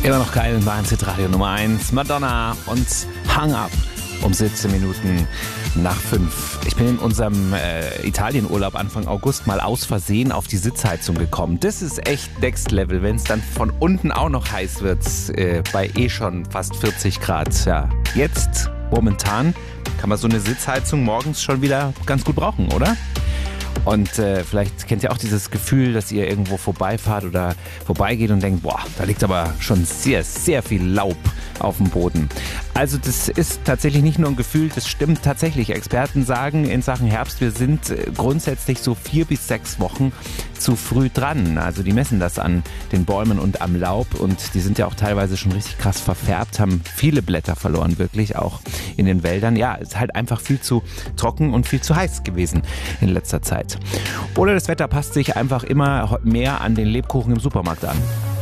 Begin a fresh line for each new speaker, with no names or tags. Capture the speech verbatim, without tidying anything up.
Immer noch geil in Wahnsinn-Radio Nummer eins. Madonna und Hung Up um siebzehn Minuten nach fünf. Ich bin in unserem äh, Italienurlaub Anfang August mal aus Versehen auf die Sitzheizung gekommen. Das ist echt Next Level, wenn es dann von unten auch noch heiß wird, äh, bei eh schon fast vierzig Grad. Ja, jetzt, momentan, kann man so eine Sitzheizung morgens schon wieder ganz gut brauchen, oder? Und äh, vielleicht kennt ihr auch dieses Gefühl, dass ihr irgendwo vorbeifahrt oder vorbeigeht und denkt, boah, da liegt aber schon sehr, sehr viel Laub auf dem Boden. Also das ist tatsächlich nicht nur ein Gefühl, das stimmt tatsächlich. Experten sagen in Sachen Herbst, wir sind grundsätzlich so vier bis sechs Wochen zu früh dran. Also die messen das an den Bäumen und am Laub und die sind ja auch teilweise schon richtig krass verfärbt, haben viele Blätter verloren, wirklich auch in den Wäldern. Ja, es ist halt einfach viel zu trocken und viel zu heiß gewesen in letzter Zeit. Oder das Wetter passt sich einfach immer mehr an den Lebkuchen im Supermarkt an.